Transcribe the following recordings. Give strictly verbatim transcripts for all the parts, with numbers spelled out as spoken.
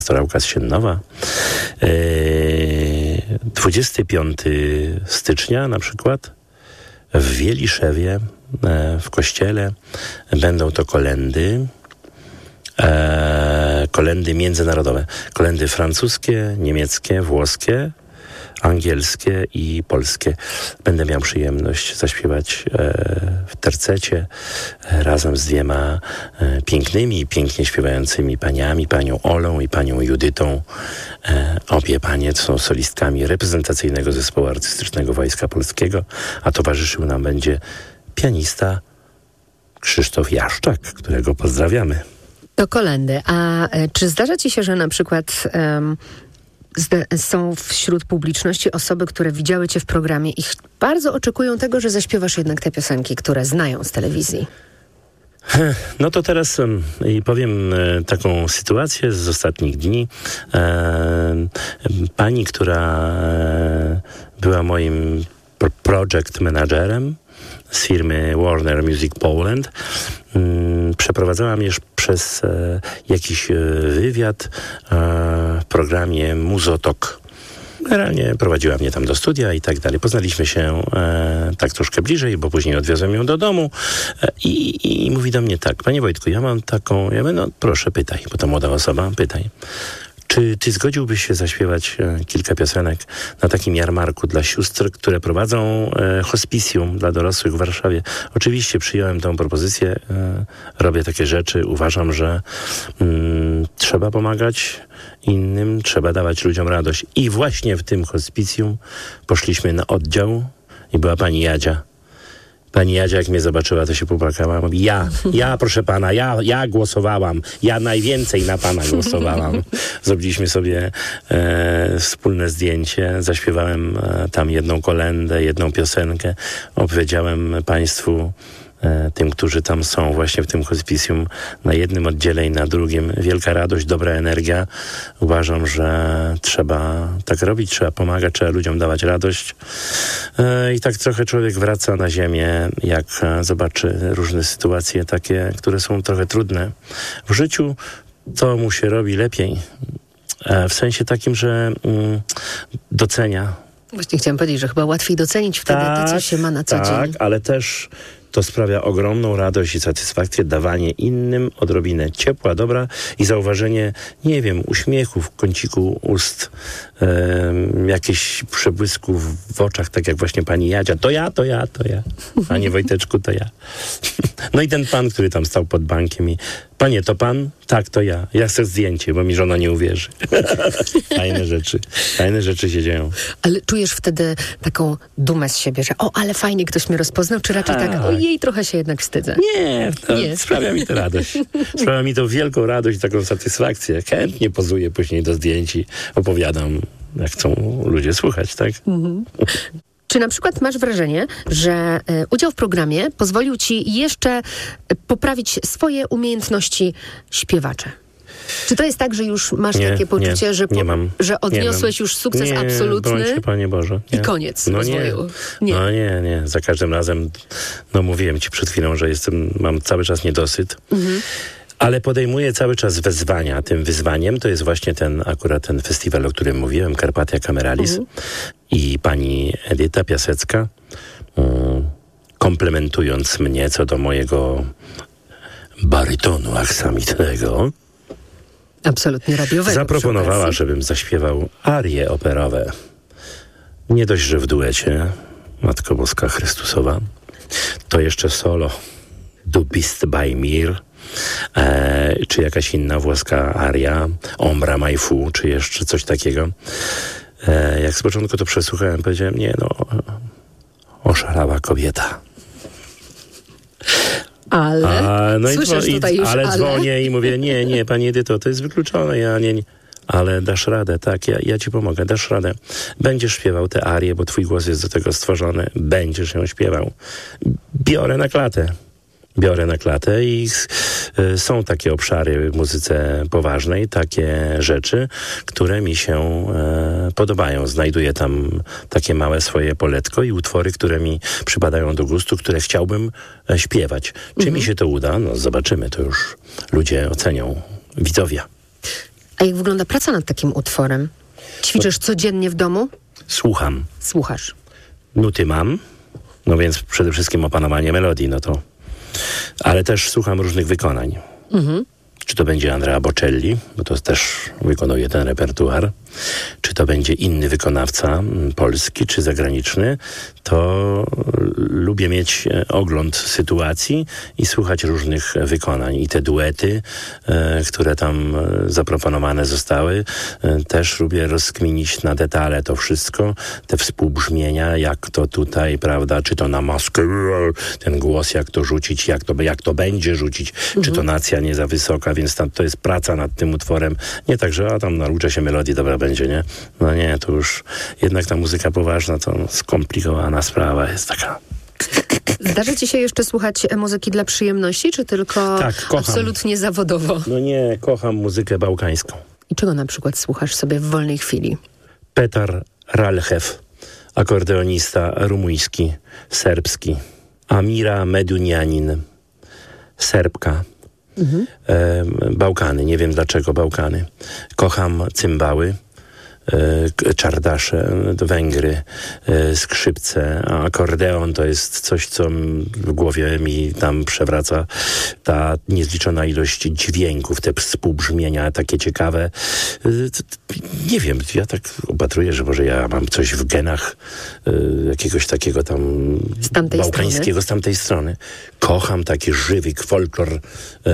Pastorałka z Siennowa. dwudziestego piątego stycznia na przykład w Wieliszewie, w kościele, będą to kolendy, e, kolendy międzynarodowe. Kolendy francuskie, niemieckie, włoskie, angielskie i polskie. Będę miał przyjemność zaśpiewać e, w tercecie e, razem z dwiema e, pięknymi i pięknie śpiewającymi paniami, panią Olą i panią Judytą. E, obie panie są solistkami reprezentacyjnego zespołu artystycznego Wojska Polskiego, a towarzyszył nam będzie pianista Krzysztof Jaszczak, którego pozdrawiamy. To kolendy. A e, czy zdarza ci się, że na przykład um, zde- są wśród publiczności osoby, które widziały cię w programie i ch- bardzo oczekują tego, że zaśpiewasz jednak te piosenki, które znają z telewizji? No to teraz um, i powiem e, taką sytuację z ostatnich dni. E, pani, która e, była moim pro- project managerem z firmy Warner Music Poland, mm, przeprowadzała mnie przez e, jakiś e, wywiad e, w programie Muzotok. Generalnie prowadziła mnie tam do studia i tak dalej. Poznaliśmy się e, tak troszkę bliżej, bo później odwiozłem ją do domu e, i, i mówi do mnie tak: panie Wojtku, ja mam taką, ja mówię, no proszę, pytaj, bo to młoda osoba, pytaj. Czy ty zgodziłbyś się zaśpiewać e, kilka piosenek na takim jarmarku dla sióstr, które prowadzą e, hospicjum dla dorosłych w Warszawie? Oczywiście przyjąłem tę propozycję, e, robię takie rzeczy, uważam, że mm, trzeba pomagać innym, trzeba dawać ludziom radość. I właśnie w tym hospicjum poszliśmy na oddział i była pani Jadzia. Pani Jadzia, jak mnie zobaczyła, to się popłakała. Mówi, ja, ja, proszę pana, ja, ja głosowałam. Ja najwięcej na pana głosowałam. Zrobiliśmy sobie e, wspólne zdjęcie. Zaśpiewałem e, tam jedną kolendę, jedną piosenkę. Opowiedziałem państwu, e, tym, którzy tam są właśnie w tym hospicjum, na jednym oddziale i na drugim. Wielka radość, dobra energia. Uważam, że trzeba tak robić, trzeba pomagać, trzeba ludziom dawać radość. E, I tak trochę człowiek wraca na ziemię, jak e, zobaczy różne sytuacje takie, które są trochę trudne. W życiu to mu się robi lepiej. E, w sensie takim, że mm, docenia. Właśnie chciałam powiedzieć, że chyba łatwiej docenić wtedy tak, to, co się ma na co tak, dzień. ale też to sprawia ogromną radość i satysfakcję, dawanie innym odrobinę ciepła, dobra i zauważenie, nie wiem, uśmiechu w kąciku ust, um, jakichś przebłysków w oczach, tak jak właśnie pani Jadzia. To ja, to ja, to ja. Panie Wojteczku, to ja. No i ten pan, który tam stał pod bankiem i panie, to pan? Tak, to ja. Ja chcę zdjęcie, bo mi żona nie uwierzy. Fajne rzeczy. Fajne rzeczy się dzieją. Ale czujesz wtedy taką dumę z siebie, że o, ale fajnie ktoś mnie rozpoznał, czy raczej tak, tak ojej, trochę się jednak wstydzę? Nie, to Nie. sprawia mi to radość. Sprawia mi to wielką radość, taką satysfakcję. Chętnie pozuję później do zdjęć i opowiadam, jak chcą ludzie słuchać, tak? Mhm. Czy na przykład masz wrażenie, że y, udział w programie pozwolił ci jeszcze y, poprawić swoje umiejętności śpiewacza? Czy to jest tak, że już masz Nie, takie poczucie, nie, że, po, nie mam. że odniosłeś Nie już sukces nie, absolutny? Broń się, Panie Boże. Nie. I koniec no rozwoju? Nie. Nie. No nie, nie. Za każdym razem, no mówiłem ci przed chwilą, że jestem, mam cały czas niedosyt. Mhm. Ale podejmuję cały czas wezwania. Tym wyzwaniem to jest właśnie ten, akurat ten festiwal, o którym mówiłem, Carpathia Cameralis. Mhm. I pani Edyta Piasecka, um, komplementując mnie co do mojego barytonu aksamitnego, absolutnie radiowego. zaproponowała, żebym zaśpiewał arie operowe. Nie dość, że w duecie Matko Boska Chrystusowa, to jeszcze solo Du bist bei mir, e, czy jakaś inna włoska aria, Ombra mai fu, czy jeszcze coś takiego. E, jak z początku to przesłuchałem, powiedziałem, nie no, oszalała kobieta. Ale A, no słyszysz i, tutaj już ale. ale dzwonię i mówię, nie, nie, pani Edyto, to jest wykluczone, ja nie, nie. Ale dasz radę, tak, ja, ja ci pomogę, dasz radę. Będziesz śpiewał te arie, bo twój głos jest do tego stworzony. Będziesz ją śpiewał. Biorę na klatę. Biorę na klatę i y, są takie obszary w muzyce poważnej, takie rzeczy, które mi się y, podobają. Znajduję tam takie małe swoje poletko i utwory, które mi przypadają do gustu, które chciałbym y, śpiewać. Czy mhm. mi się to uda? No zobaczymy, to już ludzie ocenią, widzowie. A jak wygląda praca nad takim utworem? Ćwiczysz codziennie w domu? Słucham. Słuchasz. Nuty mam, no więc przede wszystkim opanowanie melodii, no to... Ale też słucham różnych wykonań. Mhm. Czy to będzie Andrea Bocelli, bo to też wykonuje ten repertuar, czy to będzie inny wykonawca, polski czy zagraniczny, to lubię mieć ogląd sytuacji i słuchać różnych wykonań. I te duety, e, które tam zaproponowane zostały, e, też lubię rozkminić na detale to wszystko, te współbrzmienia, jak to tutaj, prawda, czy to na maskę, ten głos, jak to rzucić, jak to, jak to będzie rzucić, mhm. czy tonacja nie za wysoka, więc tam to jest praca nad tym utworem. Nie tak, że a tam nauczę się melodii, dobra będzie, nie? No nie, to już jednak ta muzyka poważna, to skomplikowana sprawa jest taka. Zdarza ci się jeszcze słuchać muzyki dla przyjemności, czy tylko tak, kocham. Absolutnie zawodowo? No nie, kocham muzykę bałkańską. I czego na przykład słuchasz sobie w wolnej chwili? Petar Ralchev, akordeonista rumuński, serbski. Amira Medunianin, Serbka. Mhm. E, Bałkany, nie wiem dlaczego Bałkany. Kocham cymbały, e, czardasze, Węgry, e, skrzypce, a akordeon to jest coś, co w głowie mi tam przewraca. Ta niezliczona ilość dźwięków, te współbrzmienia, takie ciekawe. E, nie wiem, ja tak opatruję, że może ja mam coś w genach e, jakiegoś takiego tam z tamtej bałkańskiego, strony. z tamtej strony. Kocham taki żywyk, folklor e,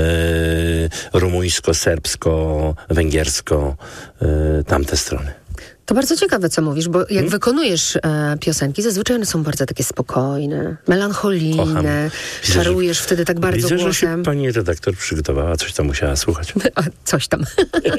rumuńsko, serbsko, węgiersko, e, tamte strony. To bardzo ciekawe, co mówisz, bo jak hmm? wykonujesz e, piosenki, zazwyczaj one są bardzo takie spokojne, melancholijne, Kocham. czarujesz wtedy tak bardzo widzę, głosem. Że się pani redaktor przygotowała, coś tam musiała słuchać. A, coś tam.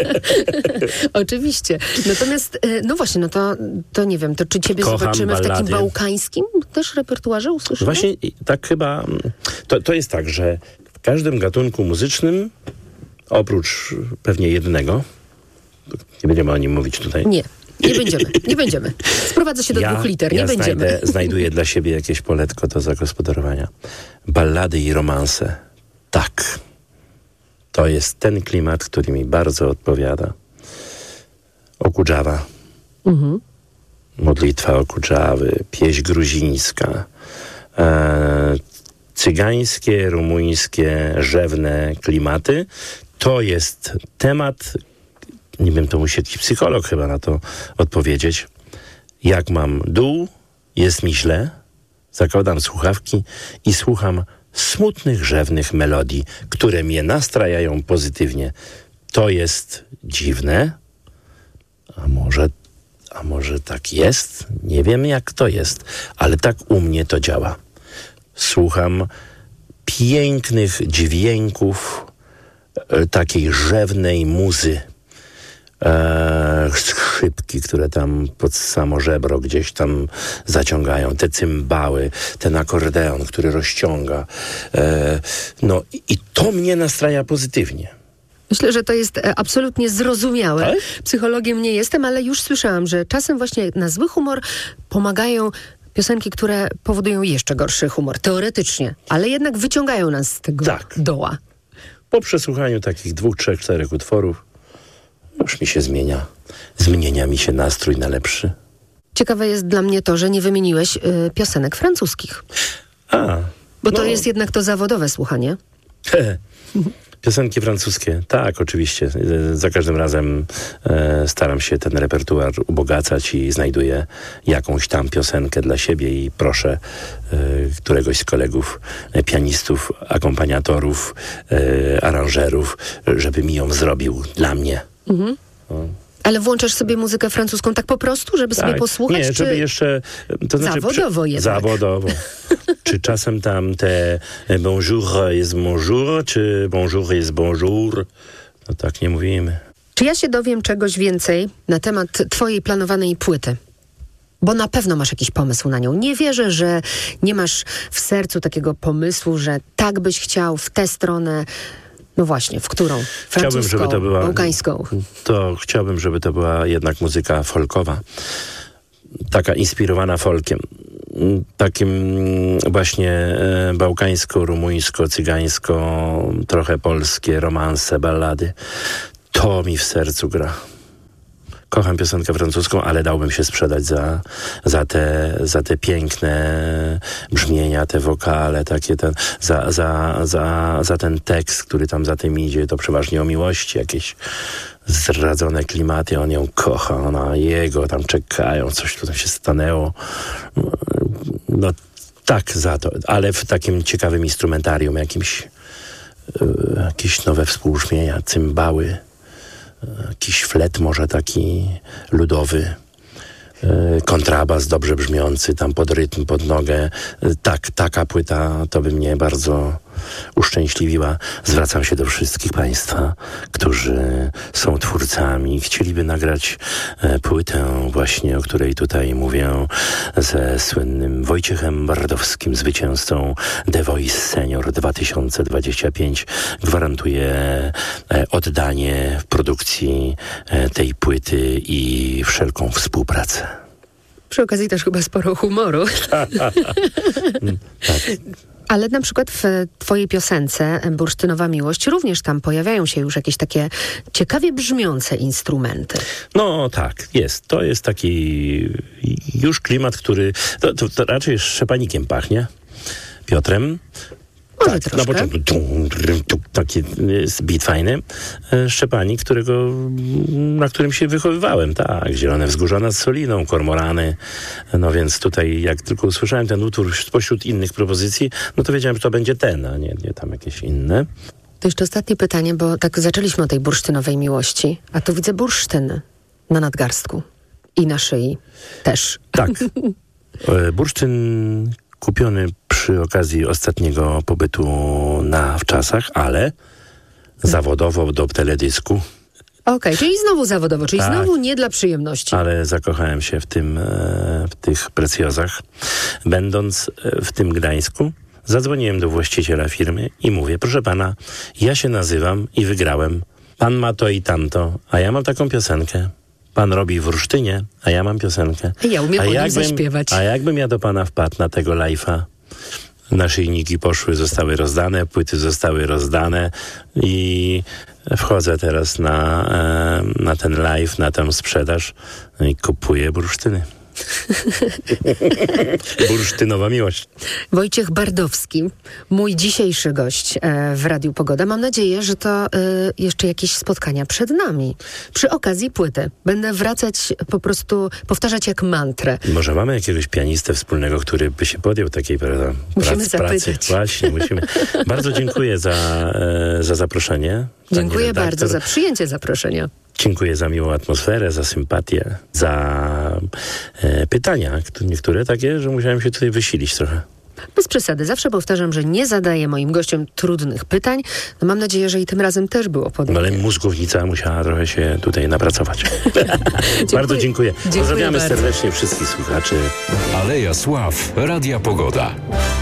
Oczywiście. Natomiast, e, no właśnie, no to, to nie wiem, to czy ciebie Kocham zobaczymy ballady. w takim bałkańskim też repertuarze usłyszymy? Właśnie tak chyba, to, to jest tak, że w każdym gatunku muzycznym, oprócz pewnie jednego, nie będziemy o nim mówić tutaj. Nie. Nie będziemy, nie będziemy. Sprowadza się do ja, dwóch liter, nie ja będziemy. Znajdę, znajduję dla siebie jakieś poletko do zagospodarowania. Ballady i romanse. Tak. To jest ten klimat, który mi bardzo odpowiada. Okudżawa. Mhm. Modlitwa Okudżawy, pieśń gruzińska. E, cygańskie, rumuńskie, rzewne klimaty. To jest temat... Nie wiem, to musi jakiś psycholog chyba na to odpowiedzieć. Jak mam dół, jest mi źle, zakładam słuchawki i słucham smutnych, rzewnych melodii, które mnie nastrajają pozytywnie. To jest dziwne, a może, a może tak jest? Nie wiem, jak to jest, ale tak u mnie to działa. Słucham pięknych dźwięków, e, takiej rzewnej muzy. E, skrzypki, które tam pod samo żebro gdzieś tam zaciągają, te cymbały, ten akordeon, który rozciąga. E, no i to mnie nastraja pozytywnie. Myślę, że to jest e, absolutnie zrozumiałe. Tak? Psychologiem nie jestem, ale już słyszałam, że czasem właśnie na zły humor pomagają piosenki, które powodują jeszcze gorszy humor, teoretycznie, ale jednak wyciągają nas z tego tak. doła. Po przesłuchaniu takich dwóch, trzech, czterech utworów już mi się zmienia. Zmienia mi się nastrój na lepszy. Ciekawe jest dla mnie to, że nie wymieniłeś y, piosenek francuskich. A, Bo no. to jest jednak to zawodowe słuchanie. Piosenki francuskie, tak, oczywiście. Za każdym razem e, staram się ten repertuar ubogacać i znajduję jakąś tam piosenkę dla siebie i proszę e, któregoś z kolegów, e, pianistów, akompaniatorów, e, aranżerów, żeby mi ją zrobił dla mnie. Mhm. No. Ale włączasz sobie muzykę francuską tak po prostu, żeby tak. sobie posłuchać? Nie, czy... żeby jeszcze... To znaczy, zawodowo przy... jednak. Zawodowo. Czy czasem tam te bonjour jest bonjour, czy bonjour jest bonjour? No tak nie mówimy. Czy ja się dowiem czegoś więcej na temat twojej planowanej płyty? Bo na pewno masz jakiś pomysł na nią. Nie wierzę, że nie masz w sercu takiego pomysłu, że tak byś chciał w tę stronę... No właśnie, w którą? Francuską, chciałbym, żeby to była, bałkańską? To chciałbym, żeby to była jednak muzyka folkowa. Taka inspirowana folkiem. Takim właśnie bałkańsko, rumuńsko, cygańsko, trochę polskie, romanse, ballady. To mi w sercu gra. Kocham piosenkę francuską, ale dałbym się sprzedać za, za, te, za te piękne brzmienia, te wokale, takie ten, za, za, za, za ten tekst, który tam za tym idzie. To przeważnie o miłości, jakieś zdradzone klimaty. On ją kocha, ona jego, tam czekają, coś tu tam się stanęło. No tak za to, ale w takim ciekawym instrumentarium jakimś, jakieś nowe współbrzmienia, cymbały. Jakiś flet może taki ludowy, kontrabas dobrze brzmiący, tam pod rytm, pod nogę. Tak, taka płyta to by mnie bardzo uszczęśliwiła. Zwracam się do wszystkich Państwa, którzy są twórcami, chcieliby nagrać płytę właśnie, o której tutaj mówię, ze słynnym Wojciechem Bardowskim, zwycięzcą The Voice Senior dwa tysiące dwudziesty piąty. Gwarantuję oddanie w produkcji tej płyty i wszelką współpracę. Przy okazji też chyba sporo humoru. Tak. Ale na przykład w twojej piosence Bursztynowa Miłość również tam pojawiają się już jakieś takie ciekawie brzmiące instrumenty. No tak, jest. To jest taki już klimat, który... To, to, to raczej szczepanikiem pachnie. Piotrem. Może tak, troszkę. na początku taki jest beat fajny. Szczepanik, którego, na którym się wychowywałem. Tak, Zielone Wzgórza nad Soliną, Kormorany. No więc tutaj jak tylko usłyszałem ten utwór spośród innych propozycji, no to wiedziałem, że to będzie ten, a nie, nie tam jakieś inne. To jeszcze ostatnie pytanie, bo tak zaczęliśmy o tej bursztynowej miłości, a tu widzę bursztyn na nadgarstku i na szyi też. Tak. Bursztyn kupiony przy okazji ostatniego pobytu na Wczasach, ale zawodowo do teledysku. Okej, okay, czyli znowu zawodowo, czyli tak, znowu nie dla przyjemności. Ale zakochałem się w tym, w tych precjozach. Będąc w tym Gdańsku, zadzwoniłem do właściciela firmy i mówię, proszę pana, ja się nazywam i wygrałem. Pan ma to i tamto, a ja mam taką piosenkę. Pan robi w Bursztynie, a ja mam piosenkę. Ja umiem a o nim jakbym, zaśpiewać. A jakbym ja do pana wpadł na tego live'a, naszyjniki poszły, zostały rozdane, płyty zostały rozdane i wchodzę teraz na, na ten live, na tę sprzedaż i kupuję bursztyny. Bursztynowa Miłość. Wojciech Bardowski, mój dzisiejszy gość w Radiu Pogoda. Mam nadzieję, że to y, jeszcze jakieś spotkania przed nami. Przy okazji płyty. Będę wracać, po prostu powtarzać jak mantrę. Może mamy jakiegoś pianistę wspólnego, który by się podjął takiej prawda, musimy pracy, zapytać. pracy. Właśnie, musimy. Bardzo dziękuję za, e, za zaproszenie. Dziękuję bardzo za przyjęcie zaproszenia. Dziękuję za miłą atmosferę, za sympatię, za e, pytania, niektóre takie, że musiałem się tutaj wysilić trochę. Bez przesady. Zawsze powtarzam, że nie zadaję moim gościom trudnych pytań. No mam nadzieję, że i tym razem też było podobnie. Ale mózgownica musiała trochę się tutaj napracować. Bardzo dziękuję. Dziękuję Pozdrawiamy bardzo. serdecznie wszystkich słuchaczy. Aleja Sław, Radia Pogoda.